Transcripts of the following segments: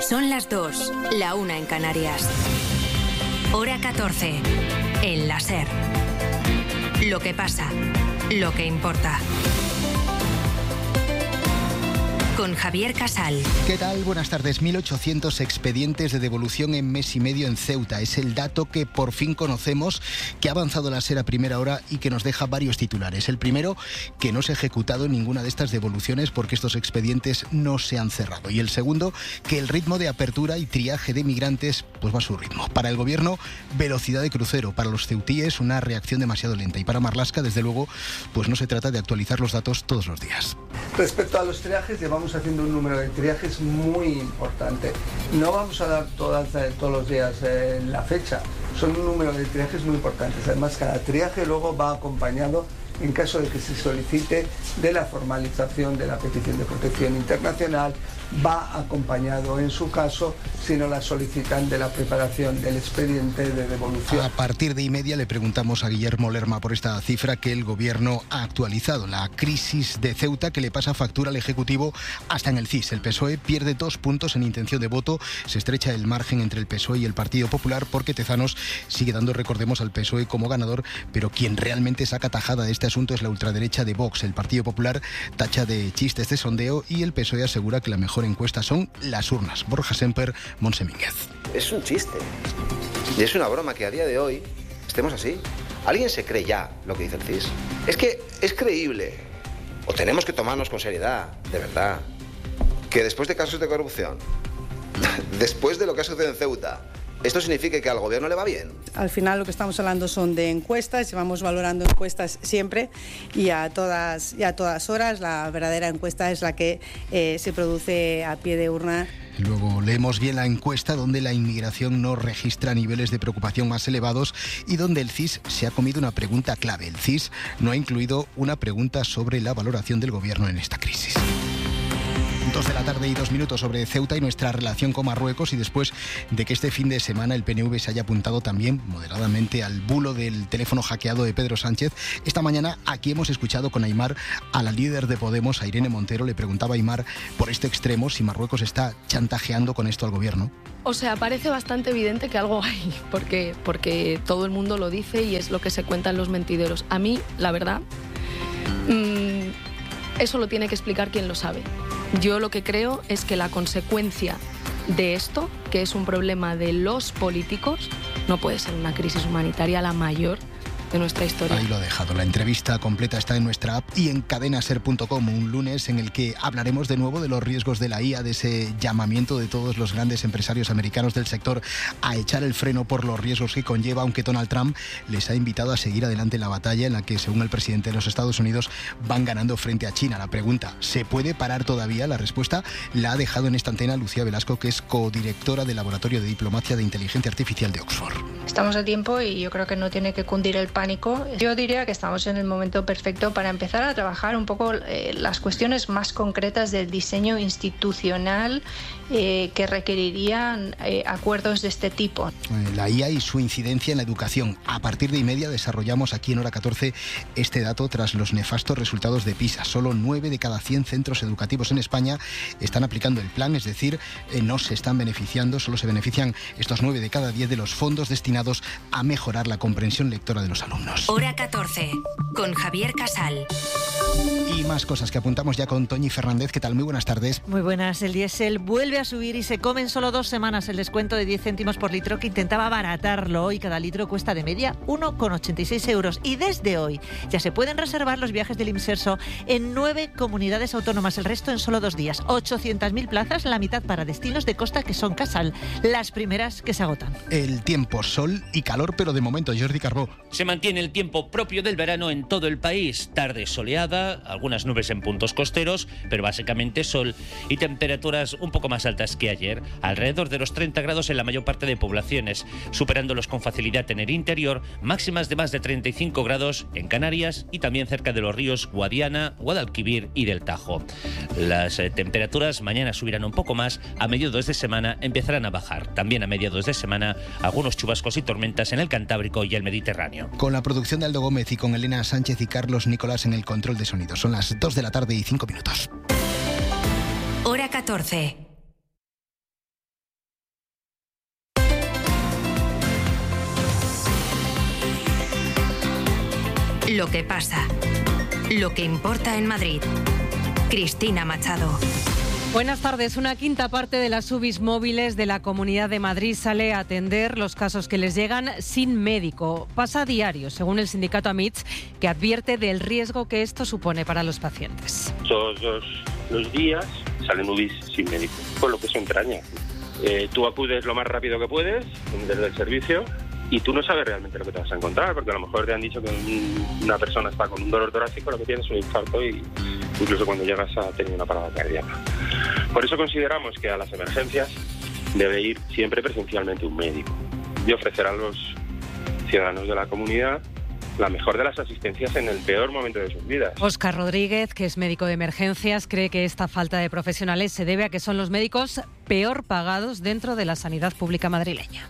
Son las 2, la 1 en Canarias. Hora 14, en la SER. Lo que pasa, lo que importa. Con Javier Casal. ¿Qué tal? Buenas tardes. 1.800 expedientes de devolución en mes y medio en Ceuta. Es el dato que por fin conocemos, que ha avanzado la SER a primera hora y que nos deja varios titulares. El primero, que no se ha ejecutado ninguna de estas devoluciones porque estos expedientes no se han cerrado. Y el segundo, que el ritmo de apertura y triaje de migrantes pues va a su ritmo. Para el gobierno, velocidad de crucero. Para los ceutíes, una reacción demasiado lenta. Y para Marlaska, desde luego, pues no se trata de actualizar los datos todos los días. Respecto a los triajes, llevamos haciendo un número de triajes muy importante. No vamos a dar todos los días la fecha, son un número de triajes muy importantes. Además, cada triaje luego va acompañado, en caso de que se solicite, de la formalización de la petición de protección internacional, va acompañado, en su caso, si no la solicitan, de la preparación del expediente de devolución. A partir de 1:30 le preguntamos a Guillermo Lerma por esta cifra que el gobierno ha actualizado. La crisis de Ceuta que le pasa factura al Ejecutivo hasta en el CIS. El PSOE pierde 2 puntos en intención de voto. Se estrecha el margen entre el PSOE y el Partido Popular porque Tezanos sigue dando, recordemos, al PSOE como ganador, pero quien realmente saca tajada de este asunto es la ultraderecha de Vox. El Partido Popular tacha de chiste este sondeo y el PSOE asegura que la mejor encuesta son las urnas. Borja Semper, Montse Mínguez. Es un chiste y es una broma que a día de hoy estemos así. ¿Alguien se cree ya lo que dice el CIS? Es que es creíble, o tenemos que tomarnos con seriedad, de verdad, que después de casos de corrupción, después de lo que ha sucedido en Ceuta, ¿esto significa que al gobierno le va bien? Al final lo que estamos hablando son de encuestas, llevamos valorando encuestas siempre y a todas horas. La verdadera encuesta es la que se produce a pie de urna. Luego leemos bien la encuesta donde la inmigración no registra niveles de preocupación más elevados y donde el CIS se ha comido una pregunta clave. El CIS no ha incluido una pregunta sobre la valoración del gobierno en esta crisis. 2 de la tarde y 2 minutos sobre Ceuta y nuestra relación con Marruecos, y después de que este fin de semana el PNV se haya apuntado también moderadamente al bulo del teléfono hackeado de Pedro Sánchez. Esta mañana aquí hemos escuchado con Aimar a la líder de Podemos, a Irene Montero. Le preguntaba a Aimar por este extremo si Marruecos está chantajeando con esto al gobierno. O sea, parece bastante evidente que algo hay, porque todo el mundo lo dice y es lo que se cuenta en los mentideros. A mí, la verdad, eso lo tiene que explicar quien lo sabe. Yo lo que creo es que la consecuencia de esto, que es un problema de los políticos, no puede ser una crisis humanitaria la mayor de nuestra historia. Ahí lo ha dejado. La entrevista completa está en nuestra app y en cadenaser.com, un lunes en el que hablaremos de nuevo de los riesgos de la IA, de ese llamamiento de todos los grandes empresarios americanos del sector a echar el freno por los riesgos que conlleva, aunque Donald Trump les ha invitado a seguir adelante en la batalla en la que, según el presidente de los Estados Unidos, van ganando frente a China. La pregunta, ¿se puede parar todavía? La respuesta la ha dejado en esta antena Lucía Velasco, que es codirectora del Laboratorio de Diplomacia de Inteligencia Artificial de Oxford. Estamos a tiempo y yo creo que no tiene que cundir el pánico. Yo diría que estamos en el momento perfecto para empezar a trabajar un poco las cuestiones más concretas del diseño institucional que requerirían acuerdos de este tipo. La IA y su incidencia en la educación. A partir de 1:30 desarrollamos aquí en Hora 14 este dato tras los nefastos resultados de PISA. Solo 9 de cada 100 centros educativos en España están aplicando el plan, es decir, no se están beneficiando, solo se benefician estos 9 de cada 10 de los fondos destinados a mejorar la comprensión lectora de los alumnos. Hora 14, con Javier Casal. Y más cosas que apuntamos ya con Toñi Fernández. ¿Qué tal? Muy buenas tardes. Muy buenas. El diésel vuelve a subir y se come en solo 2 semanas el descuento de 10 céntimos por litro que intentaba abaratarlo, y cada litro cuesta de media 1,86 euros. Y desde hoy ya se pueden reservar los viajes del Imserso en 9 comunidades autónomas, el resto en solo 2 días. 800.000 plazas, la mitad para destinos de costa que son Casal, las primeras que se agotan. El tiempo, sol y calor, pero de momento, Jordi Carbó. Se mantiene el tiempo propio del verano en todo el país. Tarde soleada, algunas nubes en puntos costeros, pero básicamente sol, y temperaturas un poco más altas que ayer, alrededor de los 30 grados en la mayor parte de poblaciones, superándolos con facilidad en el interior, máximas de más de 35 grados en Canarias y también cerca de los ríos Guadiana, Guadalquivir y del Tajo. Las temperaturas mañana subirán un poco más, a mediados de semana empezarán a bajar. También a mediados de semana algunos chubascos y tormentas en el Cantábrico y el Mediterráneo. Con la producción de Aldo Gómez y con Elena Sánchez y Carlos Nicolás en el control de sonido. Son las 2 de la tarde y 5 minutos. Hora 14. Lo que pasa. Lo que importa en Madrid. Cristina Machado. Buenas tardes. Una quinta parte de las UBIs móviles de la Comunidad de Madrid sale a atender los casos que les llegan sin médico. Pasa a diario, según el sindicato AMITS, que advierte del riesgo que esto supone para los pacientes. Todos los días salen UBIs sin médico, por lo que eso entraña. Tú acudes lo más rápido que puedes desde el servicio y tú no sabes realmente lo que te vas a encontrar, porque a lo mejor te han dicho que una persona está con un dolor torácico, lo que tiene es un infarto y incluso cuando llegas a tener una parada cardíaca. Por eso consideramos que a las emergencias debe ir siempre presencialmente un médico y ofrecer a los ciudadanos de la comunidad la mejor de las asistencias en el peor momento de sus vidas. Óscar Rodríguez, que es médico de emergencias, cree que esta falta de profesionales se debe a que son los médicos peor pagados dentro de la sanidad pública madrileña.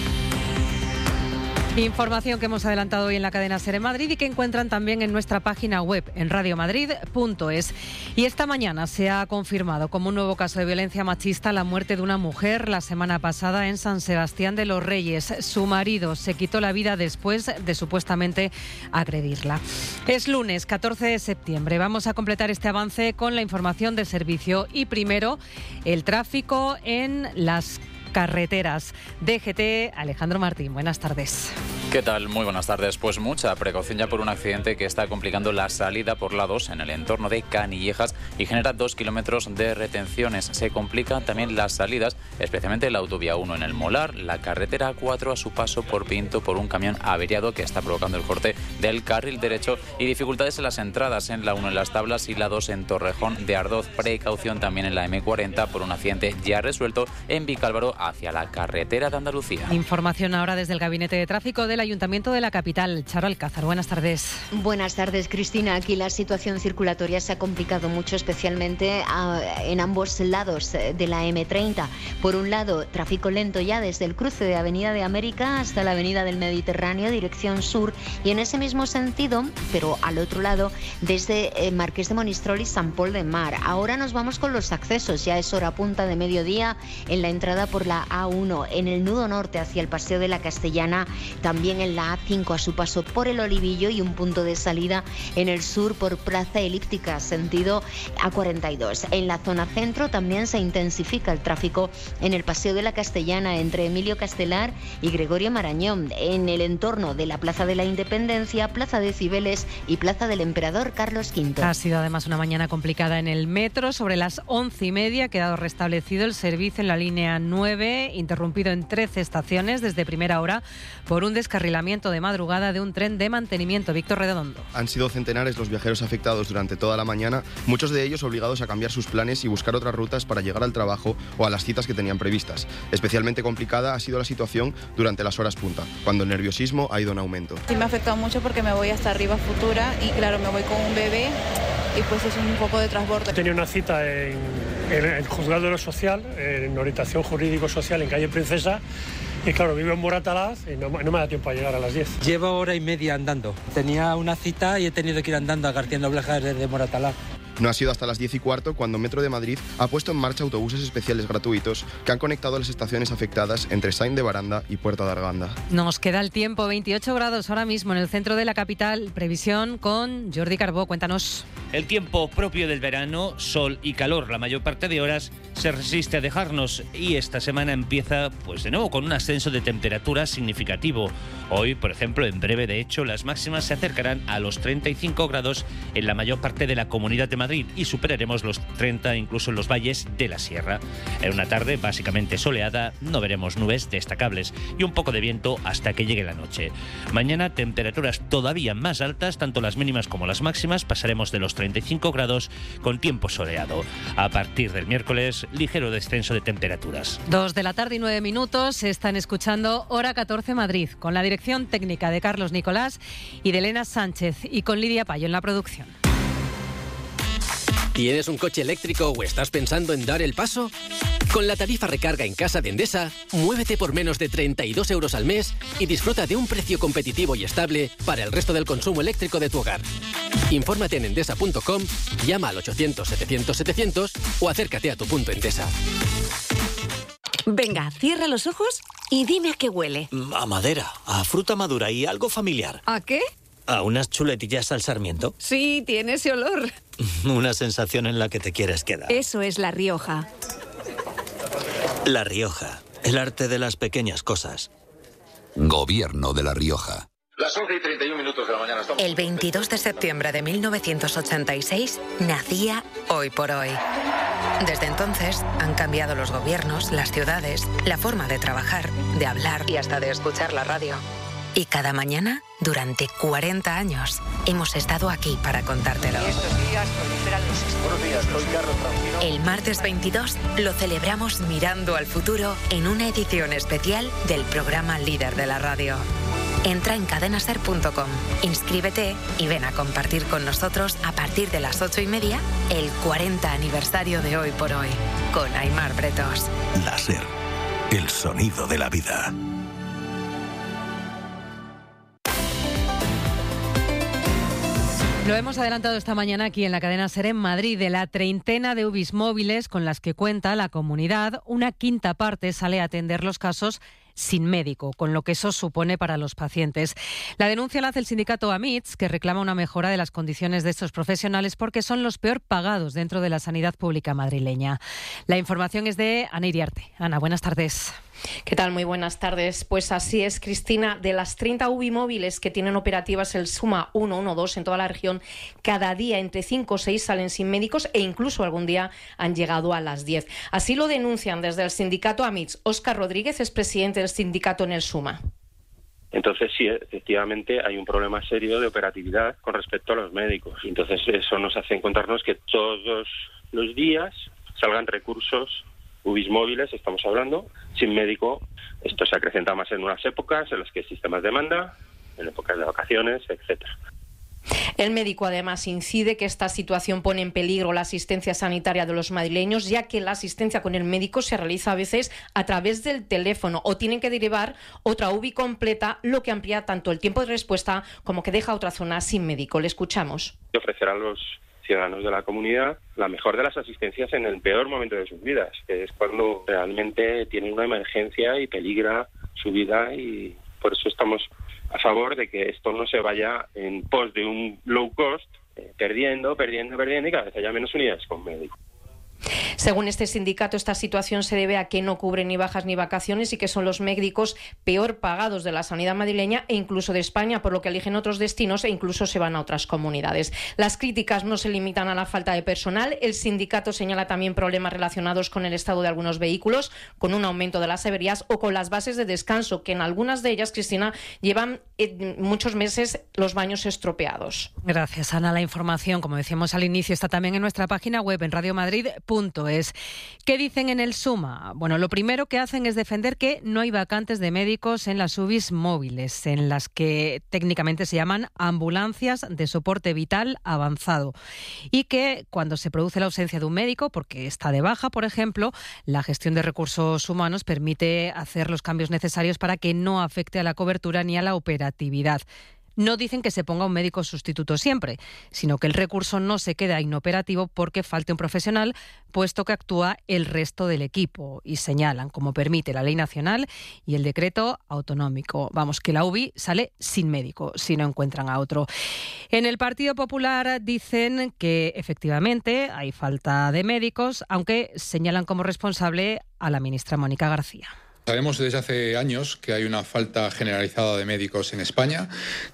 Información que hemos adelantado hoy en la cadena SER en Madrid y que encuentran también en nuestra página web en radiomadrid.es. Y esta mañana se ha confirmado como un nuevo caso de violencia machista la muerte de una mujer la semana pasada en San Sebastián de los Reyes. Su marido se quitó la vida después de supuestamente agredirla. Es lunes 14 de septiembre. Vamos a completar este avance con la información de servicio y primero el tráfico en las carreteras. DGT, Alejandro Martín, buenas tardes. ¿Qué tal? Muy buenas tardes. Pues mucha precaución ya por un accidente que está complicando la salida por la 2 en el entorno de Canillejas y genera 2 kilómetros de retenciones. Se complican también las salidas, especialmente la autovía 1 en el Molar, la carretera 4 a su paso por Pinto por un camión averiado que está provocando el corte del carril derecho y dificultades en las entradas en la 1 en Las Tablas y la 2 en Torrejón de Ardoz. Precaución también en la M40 por un accidente ya resuelto en Vicálvaro hacia la carretera de Andalucía. Información ahora desde el Gabinete de Tráfico del Ayuntamiento de la capital. Charo Alcázar, buenas tardes. Buenas tardes, Cristina. Aquí la situación circulatoria se ha complicado mucho, especialmente en ambos lados de la M30. Por un lado, tráfico lento ya desde el cruce de Avenida de América hasta la Avenida del Mediterráneo, dirección sur, y en ese mismo sentido, pero al otro lado, desde Marqués de Monistrol y San Pol de Mar. Ahora nos vamos con los accesos. Ya es hora punta de mediodía en la entrada por la A1, en el nudo norte hacia el Paseo de la Castellana, también en la A5 a su paso por el Olivillo y un punto de salida en el sur por Plaza Elíptica, sentido A42. En la zona centro también se intensifica el tráfico en el Paseo de la Castellana entre Emilio Castelar y Gregorio Marañón, en el entorno de la Plaza de la Independencia, Plaza de Cibeles y Plaza del Emperador Carlos V. Ha sido además una mañana complicada en el metro. Sobre las 11:30 ha quedado restablecido el servicio en la línea 9, interrumpido en 13 estaciones desde primera hora por un descarrilamiento de madrugada de un tren de mantenimiento. Víctor Redondo. Han sido centenares los viajeros afectados durante toda la mañana, muchos de ellos obligados a cambiar sus planes y buscar otras rutas para llegar al trabajo o a las citas que tenían previstas. Especialmente complicada ha sido la situación durante las horas punta, cuando el nerviosismo ha ido en aumento. Sí, me ha afectado mucho porque me voy hasta arriba Futura y claro, me voy con un bebé y pues es un poco de transbordo. Tenía una cita en el Juzgado de lo Social, en orientación jurídico-social en calle Princesa. Y claro, vivo en Moratalaz y no me da tiempo a llegar a las 10. Llevo hora y media andando. Tenía una cita y he tenido que ir andando a García Noblejas desde Moratalaz. No ha sido hasta las 10:15 cuando Metro de Madrid ha puesto en marcha autobuses especiales gratuitos que han conectado las estaciones afectadas entre Sainz de Baranda y Puerta de Arganda. Nos queda el tiempo, 28 grados ahora mismo en el centro de la capital. Previsión con Jordi Carbó, cuéntanos. El tiempo propio del verano, sol y calor la mayor parte de horas, se resiste a dejarnos y esta semana empieza pues de nuevo con un ascenso de temperatura significativo. Hoy, por ejemplo, en breve de hecho, las máximas se acercarán a los 35 grados en la mayor parte de la Comunidad de Madrid y superaremos los 30 incluso en los valles de la Sierra. En una tarde básicamente soleada, no veremos nubes destacables y un poco de viento hasta que llegue la noche. Mañana temperaturas todavía más altas, tanto las mínimas como las máximas, pasaremos de los 35 grados con tiempo soleado. A partir del miércoles, ligero descenso de temperaturas. 2 de la tarde y 9 minutos, están escuchando Hora 14 Madrid, con la dirección técnica de Carlos Nicolás y de Elena Sánchez y con Lidia Payo en la producción. ¿Tienes un coche eléctrico o estás pensando en dar el paso? Con la tarifa recarga en casa de Endesa, muévete por menos de 32 euros al mes y disfruta de un precio competitivo y estable para el resto del consumo eléctrico de tu hogar. Infórmate en endesa.com, llama al 800-700-700 o acércate a tu punto Endesa. Venga, cierra los ojos y dime a qué huele. A madera, a fruta madura y algo familiar. ¿A qué? ¿A unas chuletillas al sarmiento? Sí, tiene ese olor. Una sensación en la que te quieres quedar. Eso es La Rioja. La Rioja, el arte de las pequeñas cosas. Gobierno de La Rioja. Las 11:31 de la mañana. El 22 de septiembre de 1986 nacía Hoy por Hoy. Desde entonces han cambiado los gobiernos, las ciudades, la forma de trabajar, de hablar y hasta de escuchar la radio. Y cada mañana, durante 40 años, hemos estado aquí para contártelo. El martes 22 lo celebramos mirando al futuro en una edición especial del programa líder de la radio. Entra en cadenaser.com, inscríbete y ven a compartir con nosotros a partir de las 8:30 el 40 aniversario de Hoy por Hoy, con Aimar Bretos. La SER, el sonido de la vida. Lo hemos adelantado esta mañana aquí en la cadena SER en Madrid. De la treintena de UBIs móviles con las que cuenta la comunidad, una quinta parte sale a atender los casos sin médico, con lo que eso supone para los pacientes. La denuncia la hace el sindicato AMITS, que reclama una mejora de las condiciones de estos profesionales porque son los peor pagados dentro de la sanidad pública madrileña. La información es de Ana Iriarte. Ana, buenas tardes. ¿Qué tal? Muy buenas tardes. Pues así es, Cristina. De las 30 UBI móviles que tienen operativas el SUMA 112 en toda la región, cada día entre 5 o 6 salen sin médicos e incluso algún día han llegado a las 10. Así lo denuncian desde el sindicato AMITS. Óscar Rodríguez es presidente del sindicato en el SUMA. Entonces sí, efectivamente hay un problema serio de operatividad con respecto a los médicos. Entonces eso nos hace encontrarnos que todos los días salgan recursos UBIs móviles, estamos hablando, sin médico. Esto se acrecenta más en unas épocas en las que existe más demanda, en épocas de vacaciones, etcétera. El médico además incide que esta situación pone en peligro la asistencia sanitaria de los madrileños, ya que la asistencia con el médico se realiza a veces a través del teléfono o tienen que derivar otra UBI completa, lo que amplía tanto el tiempo de respuesta como que deja otra zona sin médico. Le escuchamos. Ofrecer a los ciudadanos de la comunidad la mejor de las asistencias en el peor momento de sus vidas, que es cuando realmente tienen una emergencia y peligra su vida, y por eso estamos a favor de que esto no se vaya en pos de un low cost, perdiendo y cada vez haya menos unidades con médicos. Según este sindicato, esta situación se debe a que no cubren ni bajas ni vacaciones y que son los médicos peor pagados de la sanidad madrileña e incluso de España, por lo que eligen otros destinos e incluso se van a otras comunidades. Las críticas no se limitan a la falta de personal. El sindicato señala también problemas relacionados con el estado de algunos vehículos, con un aumento de las averías o con las bases de descanso, que en algunas de ellas, Cristina, llevan muchos meses los baños estropeados. Gracias, Ana. La información, como decíamos al inicio, está también en nuestra página web en radiomadrid.es. ¿Qué dicen en el SUMA? Bueno, lo primero que hacen es defender que no hay vacantes de médicos en las UBIs móviles, en las que técnicamente se llaman ambulancias de soporte vital avanzado, y que cuando se produce la ausencia de un médico, porque está de baja, por ejemplo, la gestión de recursos humanos permite hacer los cambios necesarios para que no afecte a la cobertura ni a la operatividad. No dicen que se ponga un médico sustituto siempre, sino que el recurso no se queda inoperativo porque falte un profesional, puesto que actúa el resto del equipo. Y señalan, como permite la ley nacional y el decreto autonómico. Vamos, que la UBI sale sin médico si no encuentran a otro. En el Partido Popular dicen que efectivamente hay falta de médicos, aunque señalan como responsable a la ministra Mónica García. Sabemos desde hace años que hay una falta generalizada de médicos en España,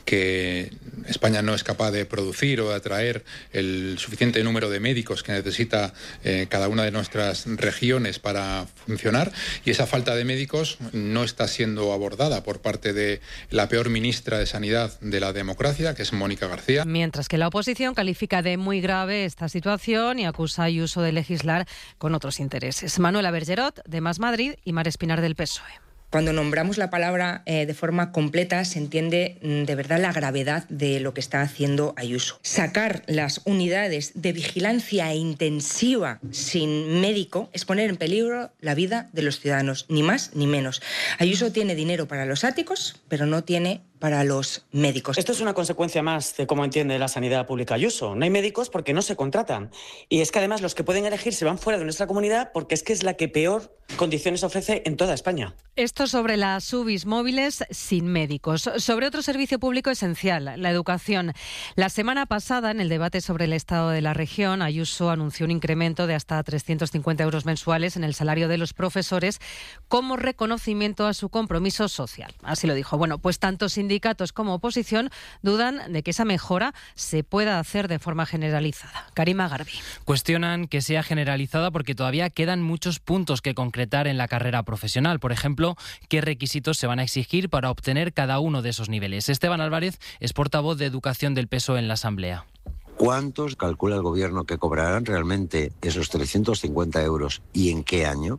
que España no es capaz de producir o de atraer el suficiente número de médicos que necesita cada una de nuestras regiones para funcionar, y esa falta de médicos no está siendo abordada por parte de la peor ministra de Sanidad de la democracia, que es Mónica García. Mientras que la oposición califica de muy grave esta situación y acusa a Ayuso de legislar con otros intereses. Manuela Bergerot, de Más Madrid, y Mar Espinar, del PSOE. Cuando nombramos la palabra de forma completa se entiende de verdad la gravedad de lo que está haciendo Ayuso. Sacar las unidades de vigilancia intensiva sin médico es poner en peligro la vida de los ciudadanos, ni más ni menos. Ayuso tiene dinero para los áticos, pero no tiene para los médicos. Esto es una consecuencia más de cómo entiende la sanidad pública Ayuso. No hay médicos porque no se contratan. Y es que además los que pueden elegir se van fuera de nuestra comunidad porque es que es la que peor condiciones ofrece en toda España. Esto sobre las UBIs móviles sin médicos. Sobre otro servicio público esencial, la educación. La semana pasada, en el debate sobre el estado de la región, Ayuso anunció un incremento de hasta 350 euros mensuales en el salario de los profesores como reconocimiento a su compromiso social. Así lo dijo. Bueno, pues tanto sindicatos como oposición dudan de que esa mejora se pueda hacer de forma generalizada. Karima Garbi. Cuestionan que sea generalizada porque todavía quedan muchos puntos que concretar en la carrera profesional. Por ejemplo, qué requisitos se van a exigir para obtener cada uno de esos niveles. Esteban Álvarez es portavoz de Educación del PSOE en la Asamblea. ¿Cuántos calcula el Gobierno que cobrarán realmente esos 350 euros y en qué año?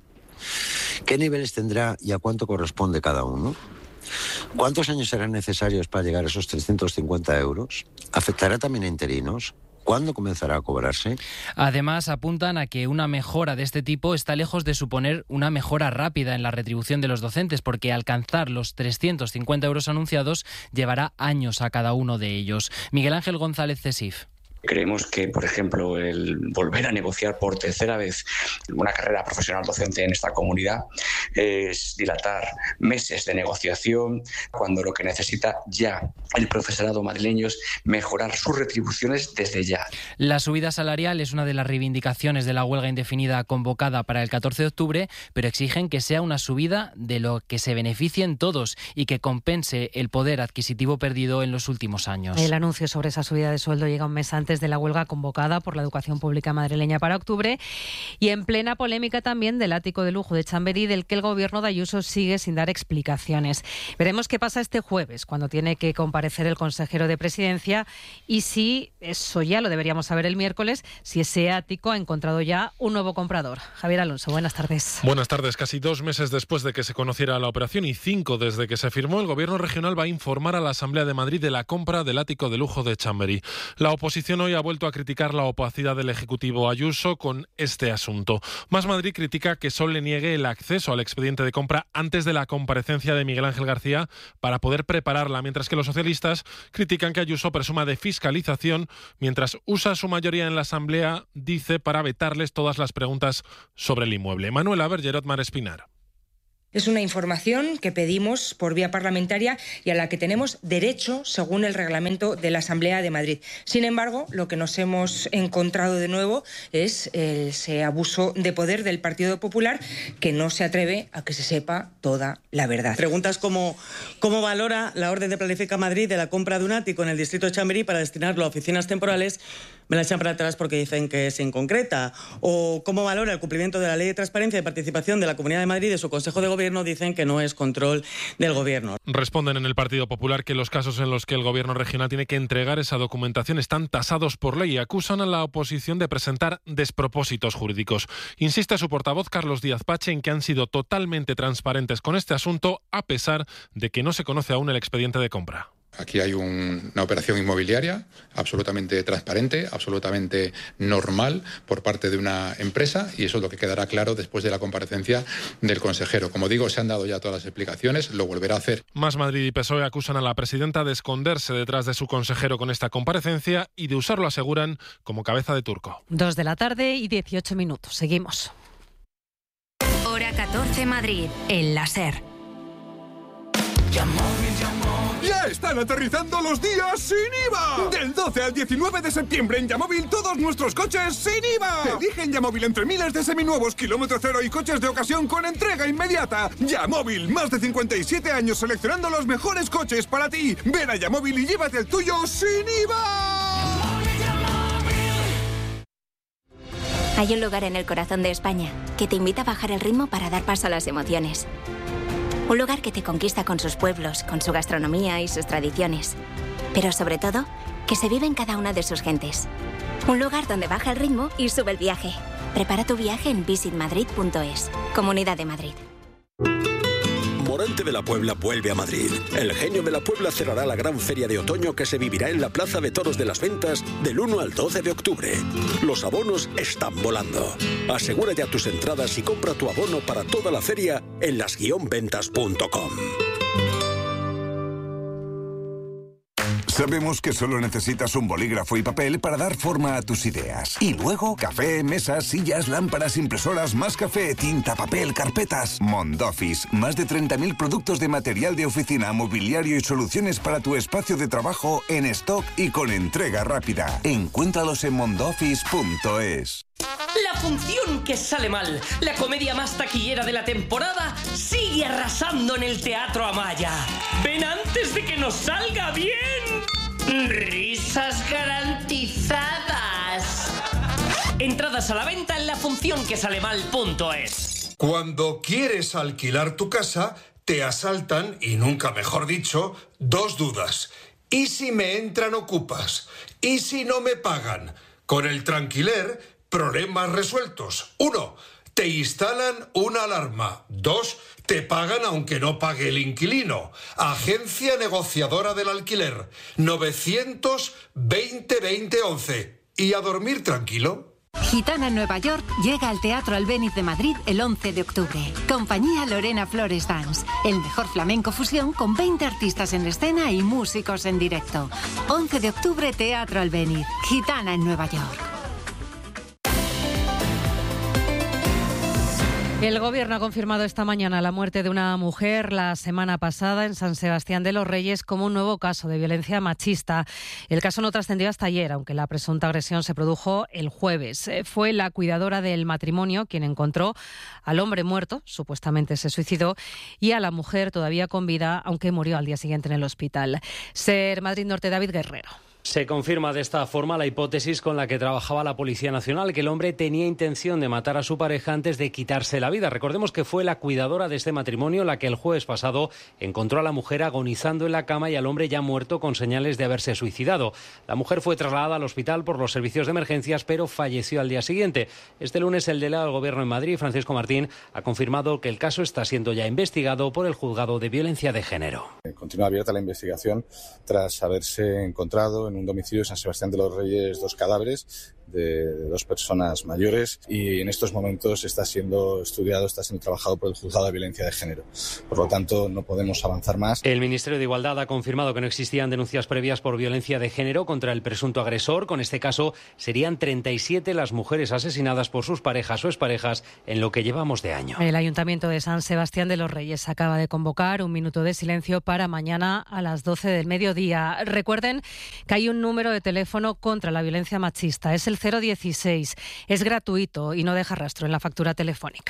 ¿Qué niveles tendrá y a cuánto corresponde cada uno? ¿Cuántos años serán necesarios para llegar a esos 350 euros? ¿Afectará también a interinos? ¿Cuándo comenzará a cobrarse? Además, apuntan a que una mejora de este tipo está lejos de suponer una mejora rápida en la retribución de los docentes, porque alcanzar los 350 euros anunciados llevará años a cada uno de ellos. Miguel Ángel González Cesif. Creemos que, por ejemplo, el volver a negociar por tercera vez una carrera profesional docente en esta comunidad es dilatar meses de negociación, cuando lo que necesita ya el profesorado madrileño es mejorar sus retribuciones desde ya. La subida salarial es una de las reivindicaciones de la huelga indefinida convocada para el 14 de octubre, pero exigen que sea una subida de lo que se beneficien todos y que compense el poder adquisitivo perdido en los últimos años. El anuncio sobre esa subida de sueldo llega un mes antes de la huelga convocada por la educación pública madrileña para octubre y en plena polémica también del ático de lujo de Chamberí, del que el gobierno de Ayuso sigue sin dar explicaciones. Veremos qué pasa este jueves, cuando tiene que comparecer el consejero de Presidencia, y si, eso ya lo deberíamos saber el miércoles, si ese ático ha encontrado ya un nuevo comprador. Javier Alonso, buenas tardes. Buenas tardes. Casi 2 meses después de que se conociera la operación y 5 desde que se firmó, el gobierno regional va a informar a la Asamblea de Madrid de la compra del ático de lujo de Chamberí. La oposición hoy ha vuelto a criticar la opacidad del Ejecutivo Ayuso con este asunto. Más Madrid critica que Sol le niegue el acceso al expediente de compra antes de la comparecencia de Miguel Ángel García para poder prepararla, mientras que los socialistas critican que Ayuso presuma de fiscalización mientras usa su mayoría en la Asamblea, dice, para vetarles todas las preguntas sobre el inmueble. Manuela Bergerot Mar Espinar. Es una información que pedimos por vía parlamentaria y a la que tenemos derecho según el reglamento de la Asamblea de Madrid. Sin embargo, lo que nos hemos encontrado de nuevo es ese abuso de poder del Partido Popular, que no se atreve a que se sepa toda la verdad. Preguntas como ¿cómo valora la orden de Planifica Madrid de la compra de un ático en el distrito de Chamberí para destinarlo a oficinas temporales? Me la echan para atrás porque dicen que es inconcreta. O ¿cómo valora el cumplimiento de la Ley de Transparencia y Participación de la Comunidad de Madrid y de su Consejo de Gobierno? Dicen que no es control del Gobierno. Responden en el Partido Popular que los casos en los que el Gobierno regional tiene que entregar esa documentación están tasados por ley y acusan a la oposición de presentar despropósitos jurídicos. Insiste su portavoz Carlos Díaz Pache en que han sido totalmente transparentes con este asunto, a pesar de que no se conoce aún el expediente de compra. Aquí hay una operación inmobiliaria absolutamente transparente, absolutamente normal por parte de una empresa, y eso es lo que quedará claro después de la comparecencia del consejero. Como digo, se han dado ya todas las explicaciones, lo volverá a hacer. Más Madrid y PSOE acusan a la presidenta de esconderse detrás de su consejero con esta comparecencia y de usarlo, aseguran, como cabeza de turco. 2 de la tarde y 18 minutos. Seguimos. Hora 14 Madrid, el láser. ¡Ya están aterrizando los días sin IVA! Del 12 al 19 de septiembre en Yamóvil todos nuestros coches sin IVA. Elige en Yamóvil entre miles de seminuevos, kilómetro cero y coches de ocasión con entrega inmediata. Yamóvil, más de 57 años seleccionando los mejores coches para ti. Ven a Yamóvil y llévate el tuyo sin IVA. Hay un lugar en el corazón de España que te invita a bajar el ritmo para dar paso a las emociones. Un lugar que te conquista con sus pueblos, con su gastronomía y sus tradiciones. Pero sobre todo, que se vive en cada una de sus gentes. Un lugar donde baja el ritmo y sube el viaje. Prepara tu viaje en visitmadrid.es. Comunidad de Madrid. Morante de la Puebla vuelve a Madrid. El Genio de la Puebla cerrará la gran feria de otoño que se vivirá en la Plaza de Toros de las Ventas del 1 al 12 de octubre. Los abonos están volando. Asegura ya tus entradas y compra tu abono para toda la feria en las-ventas.com. Sabemos que solo necesitas un bolígrafo y papel para dar forma a tus ideas. Y luego, café, mesas, sillas, lámparas, impresoras, más café, tinta, papel, carpetas. Mondoffice, más de 30.000 productos de material de oficina, mobiliario y soluciones para tu espacio de trabajo en stock y con entrega rápida. Encuéntralos en mondoffice.es. La función que sale mal, la comedia más taquillera de la temporada, sigue arrasando en el Teatro Amaya. ¡Ven antes de que nos salga bien! ¡Risas garantizadas! Entradas a la venta en lafuncionquesalemal.es. Cuando quieres alquilar tu casa, te asaltan, y nunca mejor dicho, dos dudas. ¿Y si me entran ocupas? ¿Y si no me pagan? Con el Tranquiler, problemas resueltos. 1. Te instalan una alarma. 2. Te pagan aunque no pague el inquilino. Agencia negociadora del alquiler. 920-2011. ¿Y a dormir tranquilo? Gitana en Nueva York llega al Teatro Albéniz de Madrid el 11 de octubre. Compañía Lorena Flores Dance. El mejor flamenco fusión con 20 artistas en escena y músicos en directo. 11 de octubre, Teatro Albéniz. Gitana en Nueva York. El Gobierno ha confirmado esta mañana la muerte de una mujer la semana pasada en San Sebastián de los Reyes como un nuevo caso de violencia machista. El caso no trascendió hasta ayer, aunque la presunta agresión se produjo el jueves. Fue la cuidadora del matrimonio quien encontró al hombre muerto, supuestamente se suicidó, y a la mujer todavía con vida, aunque murió al día siguiente en el hospital. Ser Madrid Norte, David Guerrero. Se confirma de esta forma la hipótesis con la que trabajaba la Policía Nacional, que el hombre tenía intención de matar a su pareja antes de quitarse la vida. Recordemos que fue la cuidadora de este matrimonio la que el jueves pasado encontró a la mujer agonizando en la cama y al hombre ya muerto con señales de haberse suicidado. La mujer fue trasladada al hospital por los servicios de emergencias, pero falleció al día siguiente. Este lunes el delegado del Gobierno en Madrid, Francisco Martín, ha confirmado que el caso está siendo ya investigado por el Juzgado de Violencia de Género. Continúa abierta la investigación tras haberse encontrado en un domicilio de San Sebastián de los Reyes 2 cadáveres de 2 personas mayores y en estos momentos está siendo estudiado, está siendo trabajado por el Juzgado de Violencia de Género. Por lo tanto, no podemos avanzar más. El Ministerio de Igualdad ha confirmado que no existían denuncias previas por violencia de género contra el presunto agresor. Con este caso, serían 37 las mujeres asesinadas por sus parejas o exparejas en lo que llevamos de año. El Ayuntamiento de San Sebastián de los Reyes acaba de convocar un minuto de silencio para mañana a las 12 del mediodía. Recuerden que hay un número de teléfono contra la violencia machista. Es el 016. Es gratuito y no deja rastro en la factura telefónica.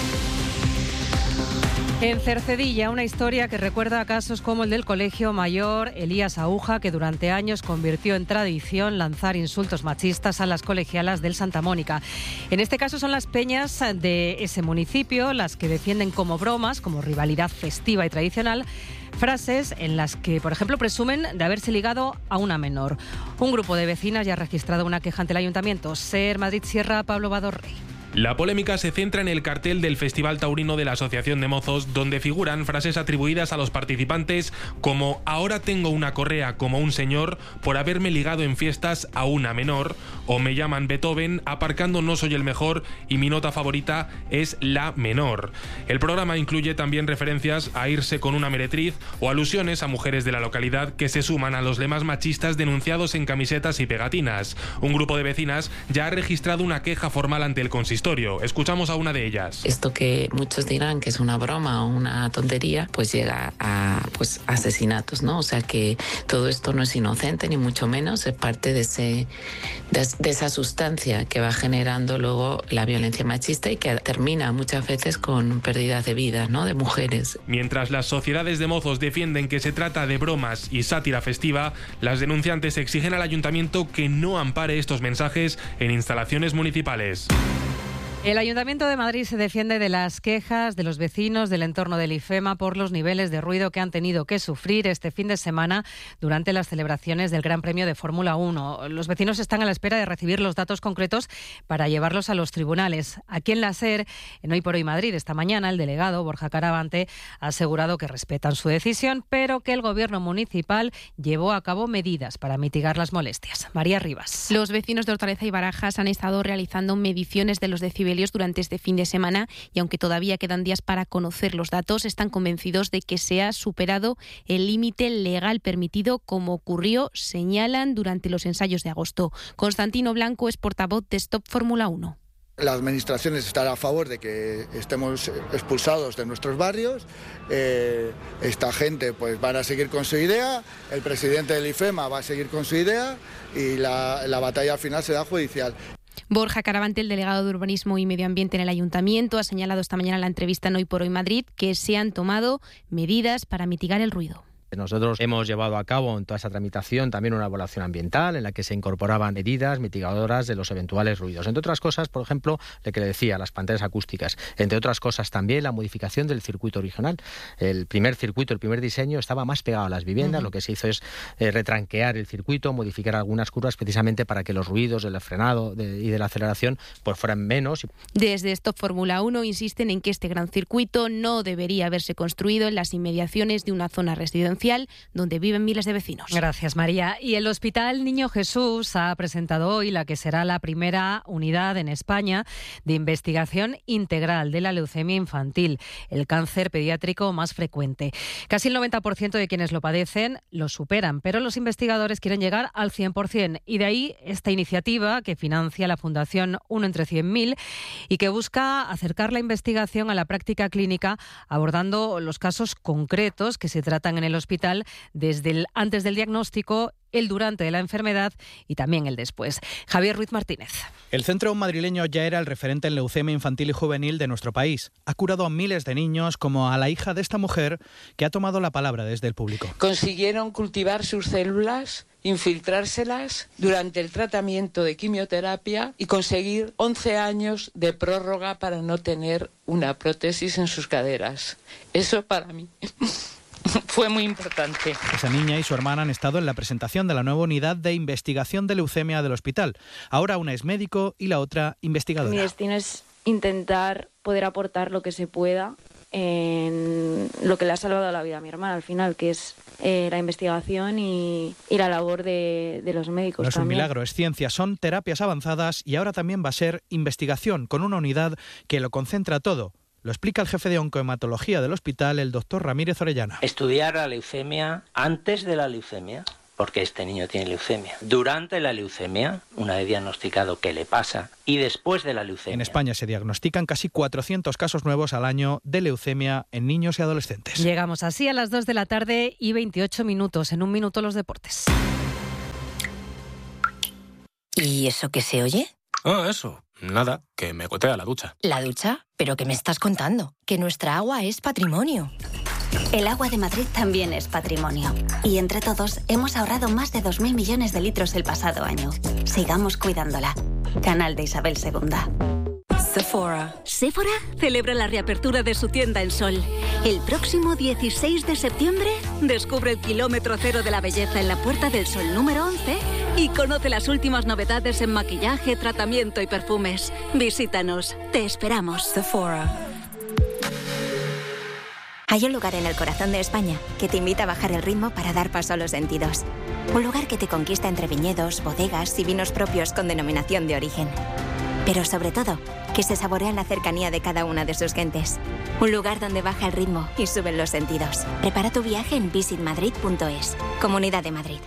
En Cercedilla, una historia que recuerda a casos como el del Colegio Mayor Elías Aúja, que durante años convirtió en tradición lanzar insultos machistas a las colegialas del Santa Mónica. En este caso son las peñas de ese municipio las que defienden como bromas, como rivalidad festiva y tradicional, frases en las que, por ejemplo, presumen de haberse ligado a una menor. Un grupo de vecinas ya ha registrado una queja ante el ayuntamiento. Ser Madrid Sierra, Pablo Badorrey. La polémica se centra en el cartel del Festival Taurino de la Asociación de Mozos, donde figuran frases atribuidas a los participantes como «ahora tengo una correa como un señor por haberme ligado en fiestas a una menor» o «me llaman Beethoven, aparcando no soy el mejor y mi nota favorita es la menor». El programa incluye también referencias a irse con una meretriz o alusiones a mujeres de la localidad que se suman a los lemas machistas denunciados en camisetas y pegatinas. Un grupo de vecinas ya ha registrado una queja formal ante el consistorio. Escuchamos a una de ellas. Esto que muchos dirán que es una broma o una tontería, pues llega a asesinatos, ¿no? O sea que todo esto no es inocente, ni mucho menos, es parte de esa sustancia que va generando luego la violencia machista y que termina muchas veces con pérdidas de vida, ¿no? De mujeres. Mientras las sociedades de mozos defienden que se trata de bromas y sátira festiva, las denunciantes exigen al ayuntamiento que no ampare estos mensajes en instalaciones municipales. El Ayuntamiento de Madrid se defiende de las quejas de los vecinos del entorno del IFEMA por los niveles de ruido que han tenido que sufrir este fin de semana durante las celebraciones del Gran Premio de Fórmula 1. Los vecinos están a la espera de recibir los datos concretos para llevarlos a los tribunales. Aquí en la SER, en Hoy por Hoy Madrid, esta mañana, el delegado Borja Caravante ha asegurado que respetan su decisión, pero que el Gobierno municipal llevó a cabo medidas para mitigar las molestias. María Rivas. Los vecinos de Hortaleza y Barajas han estado realizando mediciones de los decibeles Helios durante este fin de semana y aunque todavía quedan días para conocer los datos, están convencidos de que se ha superado el límite legal permitido, como ocurrió, señalan, durante los ensayos de agosto. Constantino Blanco es portavoz de Stop Fórmula 1. La administración estará a favor de que estemos expulsados de nuestros barrios. Esta gente pues van a seguir con su idea, el presidente del IFEMA va a seguir con su idea y la batalla final será judicial. Borja Caravante, el delegado de Urbanismo y Medio Ambiente en el Ayuntamiento, ha señalado esta mañana en la entrevista en Hoy por Hoy Madrid que se han tomado medidas para mitigar el ruido. Nosotros hemos llevado a cabo en toda esa tramitación también una evaluación ambiental en la que se incorporaban medidas mitigadoras de los eventuales ruidos. Entre otras cosas, por ejemplo, lo que le decía, las pantallas acústicas. Entre otras cosas también la modificación del circuito original. El primer circuito, el primer diseño estaba más pegado a las viviendas. Lo que se hizo es retranquear el circuito, modificar algunas curvas precisamente para que los ruidos del frenado y de la aceleración pues fueran menos. Desde Stop Fórmula 1 insisten en que este gran circuito no debería haberse construido en las inmediaciones de una zona residencial donde viven miles de vecinos. Gracias, María. Y el Hospital Niño Jesús ha presentado hoy la que será la primera unidad en España de investigación integral de la leucemia infantil, el cáncer pediátrico más frecuente. Casi el 90% de quienes lo padecen lo superan, pero los investigadores quieren llegar al 100%. Y de ahí esta iniciativa que financia la Fundación 1 entre 100.000 y que busca acercar la investigación a la práctica clínica, abordando los casos concretos que se tratan en el hospital desde el antes del diagnóstico, el durante de la enfermedad y también el después. Javier Ruiz Martínez. El centro madrileño ya era el referente en leucemia infantil y juvenil de nuestro país. Ha curado a miles de niños, como a la hija de esta mujer, que ha tomado la palabra desde el público. Consiguieron cultivar sus células, infiltrárselas durante el tratamiento de quimioterapia y conseguir 11 años de prórroga para no tener una prótesis en sus caderas. Eso para mí fue muy importante. Esa niña y su hermana han estado en la presentación de la nueva unidad de investigación de leucemia del hospital. Ahora una es médico y la otra investigadora. Mi destino es intentar poder aportar lo que se pueda en lo que le ha salvado la vida a mi hermana al final, que es la investigación y la labor de los médicos. No es un milagro, es ciencia, son terapias avanzadas y ahora también va a ser investigación con una unidad que lo concentra todo. Lo explica el jefe de oncohematología del hospital, el doctor Ramírez Orellana. Estudiar la leucemia antes de la leucemia, porque este niño tiene leucemia. Durante la leucemia, una vez diagnosticado qué le pasa, y después de la leucemia. En España se diagnostican casi 400 casos nuevos al año de leucemia en niños y adolescentes. Llegamos así a las 2 de la tarde y 28 minutos. En un minuto los deportes. ¿Y eso qué se oye? Ah, eso. Nada, que me gotea la ducha. ¿La ducha? ¿Pero qué me estás contando? Que nuestra agua es patrimonio. El agua de Madrid también es patrimonio. Y entre todos hemos ahorrado más de 2.000 millones de litros el pasado año. Sigamos cuidándola. Canal de Isabel II. Sephora. Sephora celebra la reapertura de su tienda en Sol. El próximo 16 de septiembre descubre el kilómetro cero de la belleza en la Puerta del Sol número 11 y conoce las últimas novedades en maquillaje, tratamiento y perfumes. Visítanos. Te esperamos. Sephora. Hay un lugar en el corazón de España que te invita a bajar el ritmo para dar paso a los sentidos. Un lugar que te conquista entre viñedos, bodegas y vinos propios con denominación de origen. Pero sobre todo, que se saborea en la cercanía de cada una de sus gentes. Un lugar donde baja el ritmo y suben los sentidos. Prepara tu viaje en visitmadrid.es. Comunidad de Madrid.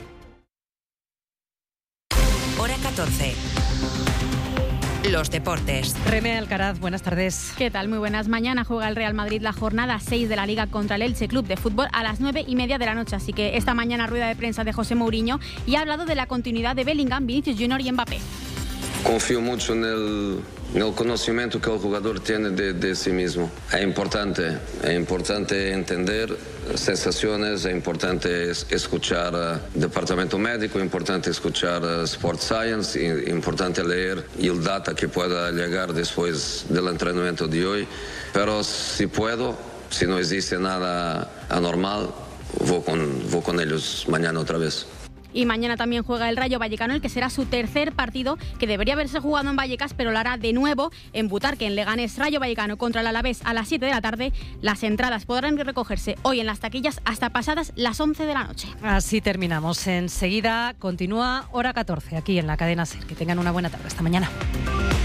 Hora 14. Los deportes. René Alcaraz, buenas tardes. ¿Qué tal? Muy buenas. Mañana juega el Real Madrid la jornada 6 de la Liga contra el Elche Club de Fútbol a las 9:30 de la noche. Así que esta mañana rueda de prensa de José Mourinho y ha hablado de la continuidad de Bellingham, Vinicius Junior y Mbappé. Confío mucho en el conocimiento que el jugador tiene de sí mismo. Es importante entender sensaciones, es importante escuchar departamento médico, es importante escuchar Sport Science, es importante leer el data que pueda llegar después del entrenamiento de hoy. Pero si puedo, si no existe nada anormal, voy con ellos mañana otra vez. Y mañana también juega el Rayo Vallecano, el que será su tercer partido, que debería haberse jugado en Vallecas, pero lo hará de nuevo en Butarque, en Leganés. Rayo Vallecano contra el Alavés a las 7 de la tarde. Las entradas podrán recogerse hoy en las taquillas hasta pasadas las 11 de la noche. Así terminamos. Enseguida continúa Hora 14 aquí en la cadena SER. Que tengan una buena tarde. Hasta mañana.